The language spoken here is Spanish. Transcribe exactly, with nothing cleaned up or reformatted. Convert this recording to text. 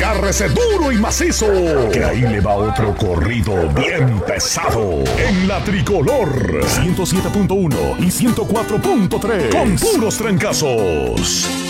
agárrese duro y macizo, que ahí le va otro corrido bien pesado. En la Tricolor ciento siete punto uno y ciento cuatro punto tres, con puros trancazos.